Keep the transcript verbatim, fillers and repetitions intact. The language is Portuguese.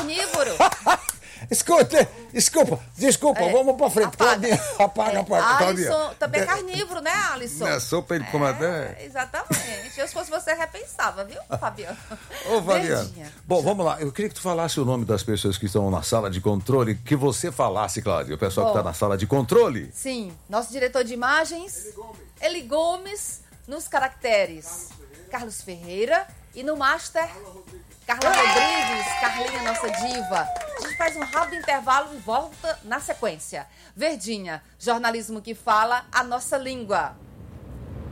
carnívoro. Escuta, desculpa, desculpa, é, vamos pra frente. Apaga, Claudinha, apaga, é, apaga. Alisson também é carnívoro, né, Alisson? Não é sopa ele come até. É, exatamente. Eu, se fosse você, repensava, viu, Fabiano? Ô, Fabiano. Bom, vamos lá. Eu queria que tu falasse o nome das pessoas que estão na sala de controle, que você falasse, Cláudia, o pessoal Bom, que está na sala de controle. Sim, nosso diretor de imagens, Eli Gomes, Eli Gomes nos caracteres, Carlos Ferreira, e no master, Carla Rodrigues, Carlinha, nossa diva. A gente faz um rápido intervalo e volta na sequência. Verdinha, jornalismo que fala a nossa língua.